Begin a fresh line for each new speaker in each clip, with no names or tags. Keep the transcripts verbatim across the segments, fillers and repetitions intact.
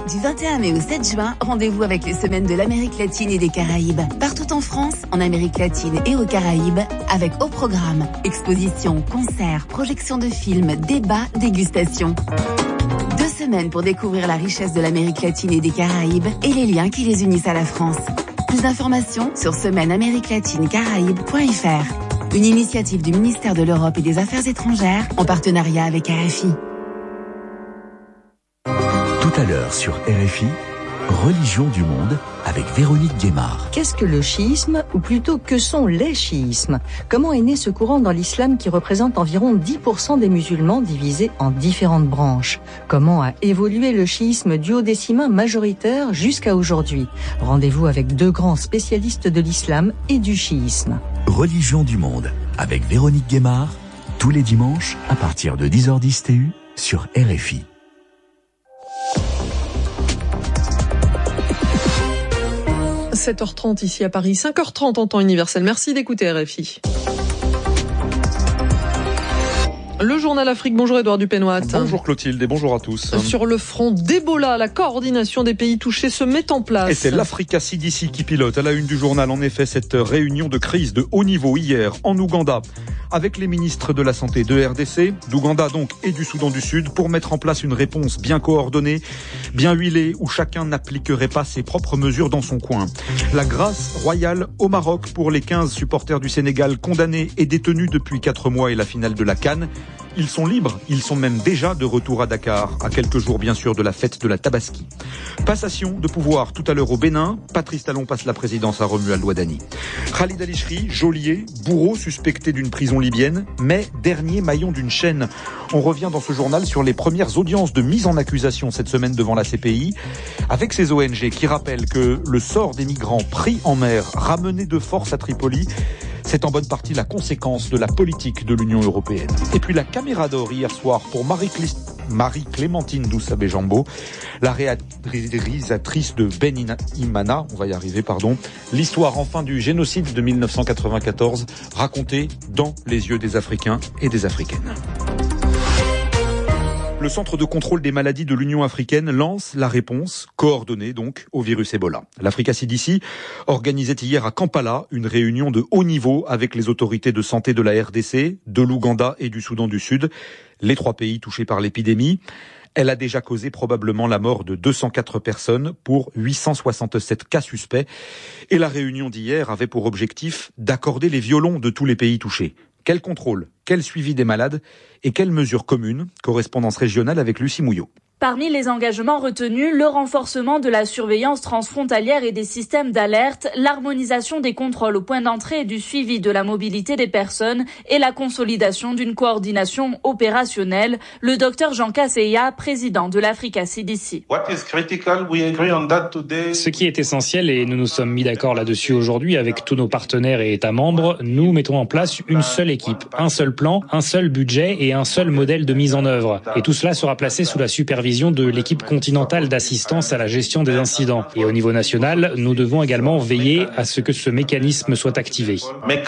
Du vingt et un mai au sept juin, rendez-vous avec les semaines de l'Amérique latine et des Caraïbes. Partout en France, en Amérique latine et aux Caraïbes, avec au programme expositions, concerts, projections de films, débats, dégustations. Deux semaines pour découvrir la richesse de l'Amérique latine et des Caraïbes et les liens qui les unissent à la France. Plus d'informations sur semaine amérique latine caraïbes point f r. Une initiative du ministère de l'Europe et des Affaires étrangères en partenariat avec R F I.
Tout à l'heure sur R F I, Religion du monde avec Véronique Guémard.
Qu'est-ce que le chiisme, ou plutôt que sont les chiismes? Comment est né ce courant dans l'islam qui représente environ dix pour cent des musulmans divisés en différentes branches? Comment a évolué le chiisme duodécimain majoritaire jusqu'à aujourd'hui? Rendez-vous avec deux grands spécialistes de l'islam et du chiisme.
Religion du monde avec Véronique Guémard, tous les dimanches à partir de dix heures dix T U sur R F I.
sept heures trente ici à Paris, cinq heures trente en temps universel. Merci d'écouter R F I. Le journal Afrique, bonjour Édouard Dupenoit.
Bonjour Clotilde et bonjour à tous.
Sur le front d'Ebola, la coordination des pays touchés se met en place.
Et c'est l'Africa C D C qui pilote à la une du journal, en effet, cette réunion de crise de haut niveau hier en Ouganda, avec les ministres de la Santé de R D C, d'Ouganda donc et du Soudan du Sud, pour mettre en place une réponse bien coordonnée, bien huilée, où chacun n'appliquerait pas ses propres mesures dans son coin. La grâce royale au Maroc pour les quinze supporters du Sénégal condamnés et détenus depuis quatre mois et la finale de la CAN. Ils sont libres, ils sont même déjà de retour à Dakar, à quelques jours bien sûr de la fête de la Tabaski. Passation de pouvoir tout à l'heure au Bénin, Patrice Talon passe la présidence à Romuald Ouadani. Khalid Al-Ishri, geôlier, bourreau suspecté d'une prison libyenne, mais dernier maillon d'une chaîne. On revient dans ce journal sur les premières audiences de mise en accusation cette semaine devant la C P I, avec ces O N G qui rappellent que le sort des migrants pris en mer, ramenés de force à Tripoli, c'est en bonne partie la conséquence de la politique de l'Union européenne. Et puis la caméra d'or hier soir pour Marie-Clémentine Doussabé-Jambo, la réalisatrice de Ben Imana, on va y arriver, pardon. L'histoire enfin du génocide de mille neuf cent quatre-vingt-quatorze, racontée dans les yeux des Africains et des Africaines. Le Centre de contrôle des maladies de l'Union africaine lance la réponse, coordonnée donc, au virus Ebola. L'Africa C D C organisait hier à Kampala une réunion de haut niveau avec les autorités de santé de la R D C, de l'Ouganda et du Soudan du Sud, les trois pays touchés par l'épidémie. Elle a déjà causé probablement la mort de deux cent quatre personnes pour huit cent soixante-sept cas suspects. Et la réunion d'hier avait pour objectif d'accorder les violons de tous les pays touchés. Quel contrôle, quel suivi des malades et quelles mesures communes? Correspondance régionale avec Lucie Mouillot.
Parmi les engagements retenus, le renforcement de la surveillance transfrontalière et des systèmes d'alerte, l'harmonisation des contrôles au point d'entrée et du suivi de la mobilité des personnes et la consolidation d'une coordination opérationnelle. Le docteur Jean Kasseya, président de l'Africa C D C.
Ce qui est essentiel, et nous nous sommes mis d'accord là-dessus aujourd'hui avec tous nos partenaires et États membres, nous mettons en place une seule équipe, un seul plan, un seul budget et un seul modèle de mise en œuvre. Et tout cela sera placé sous la supervision de l'équipe continentale d'assistance à la gestion des incidents. Et au niveau national, nous devons également veiller à ce que ce mécanisme soit activé.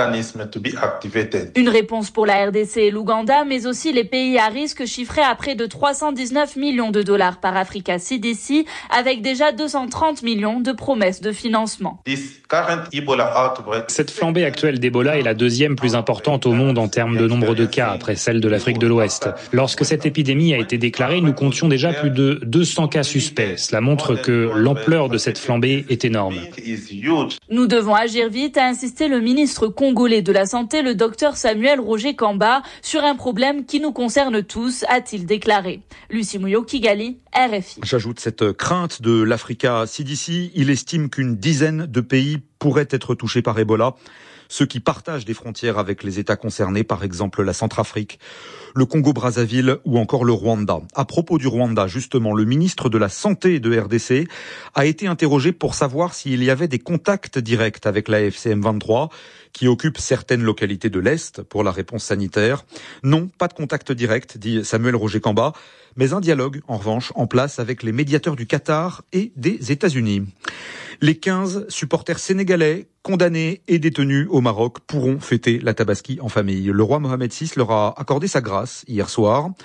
Une réponse pour la R D C et l'Ouganda, mais aussi les pays à risque chiffrés à près de trois cent dix-neuf millions de dollars par Africa C D C, avec déjà deux cent trente millions de promesses de financement.
Cette flambée actuelle d'Ebola est la deuxième plus importante au monde en termes de nombre de cas, après celle de l'Afrique de l'Ouest. Lorsque cette épidémie a été déclarée, nous comptions déjà plus de deux cents cas suspects. Cela montre que l'ampleur de cette flambée est énorme.
Nous devons agir vite, a insisté le ministre congolais de la Santé, le docteur Samuel Roger Kamba, sur un problème qui nous concerne tous, a-t-il déclaré. Lucie Mouillot, Kigali, R F I.
J'ajoute cette crainte de l'Africa C D C. Il estime qu'une dizaine de pays pourraient être touchés par Ebola. Ceux qui partagent des frontières avec les États concernés, par exemple la Centrafrique, le Congo-Brazzaville ou encore le Rwanda. À propos du Rwanda, justement, le ministre de la Santé de R D C a été interrogé pour savoir s'il y avait des contacts directs avec la F C M vingt-trois, qui occupe certaines localités de l'Est pour la réponse sanitaire. Non, pas de contact direct, dit Samuel Roger Kamba, mais un dialogue, en revanche, en place avec les médiateurs du Qatar et des États-Unis. Les quinze supporters sénégalais condamnés et détenus au Maroc pourront fêter la Tabaski en famille. Le roi Mohamed six leur a accordé sa grâce hier soir.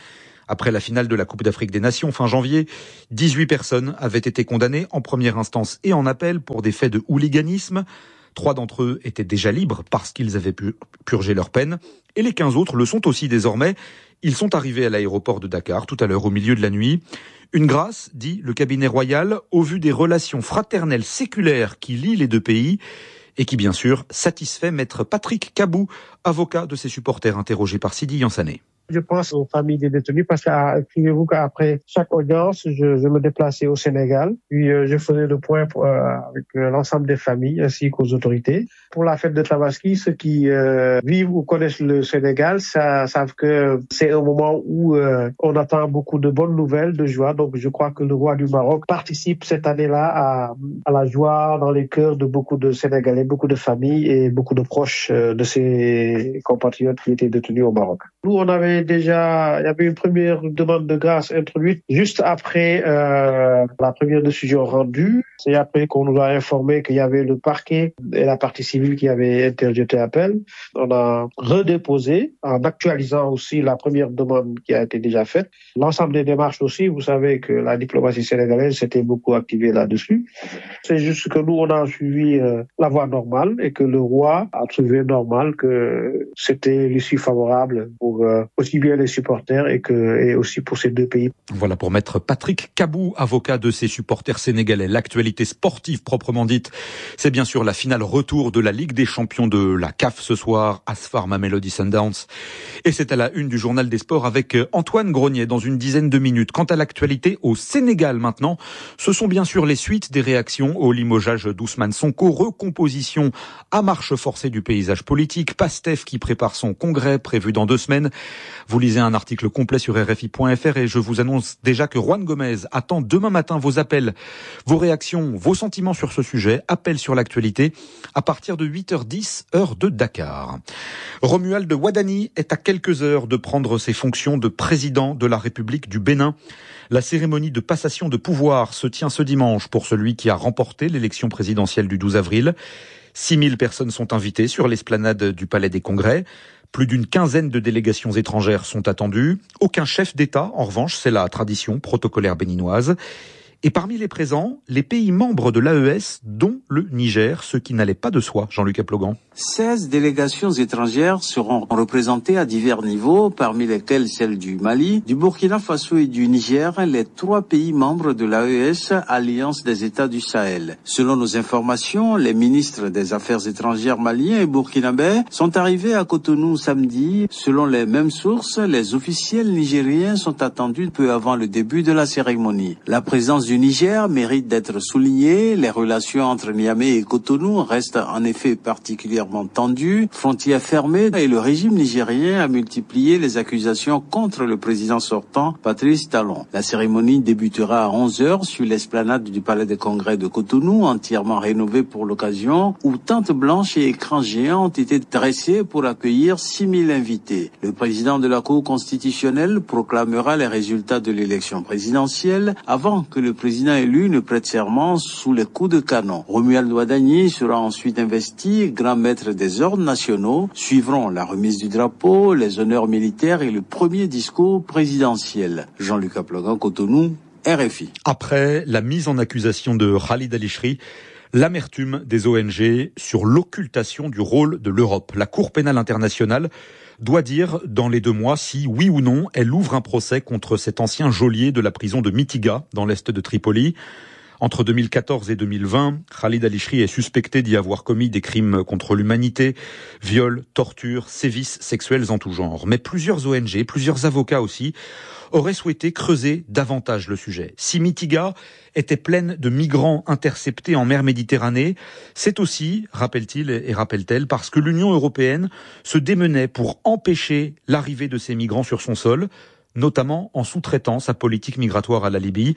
Après la finale de la Coupe d'Afrique des Nations fin janvier, dix-huit personnes avaient été condamnées en première instance et en appel pour des faits de hooliganisme. Trois d'entre eux étaient déjà libres parce qu'ils avaient pu purger leur peine. Et les quinze autres le sont aussi désormais. Ils sont arrivés à l'aéroport de Dakar tout à l'heure au milieu de la nuit. Une grâce, dit le cabinet royal, au vu des relations fraternelles séculaires qui lient les deux pays et qui, bien sûr, satisfait maître Patrick Kabou, avocat de ses supporters interrogés par Sidi Yansané.
Je pense aux familles des détenus parce que, écrivez-vous qu'après chaque audience, je, je me déplaçais au Sénégal, puis euh, je faisais le point pour, euh, avec euh, l'ensemble des familles ainsi qu'aux autorités. Pour la fête de Tabaski, ceux qui euh, vivent ou connaissent le Sénégal ça, savent que c'est un moment où euh, on attend beaucoup de bonnes nouvelles, de joie. Donc je crois que le roi du Maroc participe cette année-là à, à la joie dans les cœurs de beaucoup de Sénégalais, beaucoup de familles et beaucoup de proches de ses compatriotes qui étaient détenus au Maroc. Nous, on avait déjà, il y avait une première demande de grâce introduite juste après euh, la première décision rendue. C'est après qu'on nous a informé qu'il y avait le parquet et la partie civile qui avaient interjeté appel. On a redéposé en actualisant aussi la première demande qui a été déjà faite. L'ensemble des démarches aussi, vous savez que la diplomatie sénégalaise s'était beaucoup activée là-dessus. C'est juste que nous, on a suivi euh, la voie normale et que le roi a trouvé normal que c'était l'issue favorable pour euh, aussi bien les supporters et, que, et aussi pour ces deux pays.
Voilà pour maître Patrick Kabou, avocat de ces supporters sénégalais. L'actualité sportive proprement dite, c'est bien sûr la finale retour de la Ligue des champions de la C A F ce soir, Asfar Mamelodi Sundowns. Et c'est à la une du journal des sports avec Antoine Grenier dans une dizaine de minutes. Quant à l'actualité au Sénégal maintenant, ce sont bien sûr les suites des réactions au limogeage d'Ousmane Sonko, recomposition à marche forcée du paysage politique, PASTEF qui prépare son congrès prévu dans deux semaines. Vous lisez un article complet sur R F I point F R et je vous annonce déjà que Juan Gomez attend demain matin vos appels, vos réactions, vos sentiments sur ce sujet. Appel sur l'actualité à partir de huit heures dix, heure de Dakar. Romuald Wadani est à quelques heures de prendre ses fonctions de président de la République du Bénin. La cérémonie de passation de pouvoir se tient ce dimanche pour celui qui a remporté l'élection présidentielle du douze avril. six mille personnes sont invitées sur l'esplanade du Palais des Congrès. Plus d'une quinzaine de délégations étrangères sont attendues. Aucun chef d'État, en revanche, c'est la tradition protocolaire béninoise. Et parmi les présents, les pays membres de l'A E S, dont le Niger, ce qui n'allait pas de soi, Jean-Luc Aplogan.
seize délégations étrangères seront représentées à divers niveaux, parmi lesquelles celles du Mali, du Burkina Faso et du Niger, les trois pays membres de l'A E S, Alliance des États du Sahel. Selon nos informations, les ministres des Affaires étrangères maliens et burkinabés sont arrivés à Cotonou samedi. Selon les mêmes sources, les officiels nigériens sont attendus peu avant le début de la cérémonie. La présence du Niger mérite d'être soulignée. Les relations entre Niamey et Cotonou restent en effet particulièrement tendues. Frontières fermées et le régime nigérien a multiplié les accusations contre le président sortant, Patrice Talon. La cérémonie débutera à onze heures sur l'esplanade du Palais des Congrès de Cotonou, entièrement rénovée pour l'occasion, où tentes blanches et écrans géants ont été dressés pour accueillir six mille invités. Le président de la Cour constitutionnelle proclamera les résultats de l'élection présidentielle avant que le président élu ne prête serment sous les coups de canon. Romuald Wadani sera ensuite investi grand maître des ordres nationaux. Suivront la remise du drapeau, les honneurs militaires et le premier discours présidentiel. Jean-Luc Aplogan, Cotonou, R F I.
Après la mise en accusation de Khalid Al-Ishri, l'amertume des O N G sur l'occultation du rôle de l'Europe. La Cour pénale internationale doit dire dans les deux mois si, oui ou non, elle ouvre un procès contre cet ancien geôlier de la prison de Mitiga, dans l'est de Tripoli. Entre deux mille quatorze et deux mille vingt, Khalid Al-Ishri est suspecté d'y avoir commis des crimes contre l'humanité, viols, tortures, sévices sexuels en tout genre. Mais plusieurs O N G, plusieurs avocats aussi, auraient souhaité creuser davantage le sujet. Si Mitiga était pleine de migrants interceptés en mer Méditerranée, c'est aussi, rappelle-t-il et rappelle-t-elle, parce que l'Union européenne se démenait pour empêcher l'arrivée de ces migrants sur son sol, notamment en sous-traitant sa politique migratoire à la Libye.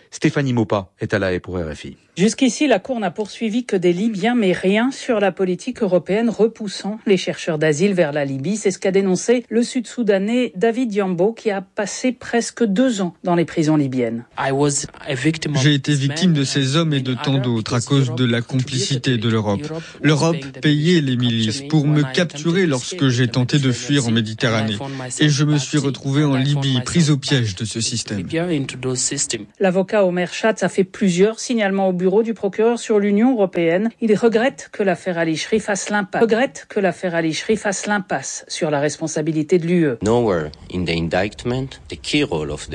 Stéphanie Maupas est à La Haye pour R F I.
Jusqu'ici, la Cour n'a poursuivi que des Libyens, mais rien sur la politique européenne repoussant les chercheurs d'asile vers la Libye. C'est ce qu'a dénoncé le Sud-Soudanais David Yambo, qui a passé presque deux ans dans les prisons libyennes.
J'ai été victime de ces hommes et de tant d'autres à cause de la complicité de l'Europe. L'Europe payait les milices pour me capturer lorsque j'ai tenté de fuir en Méditerranée. Et je me suis retrouvé en Libye, pris au piège de ce système.
L'avocat Omer Schatz a fait plusieurs signalements au bureau du procureur sur l'Union européenne. Il regrette que l'affaire Ali Shrif fasse l'impasse. Regrette que l'affaire Ali Shrif fasse l'impasse sur la responsabilité de l'U E.
Nowhere in the indictment, the key role of the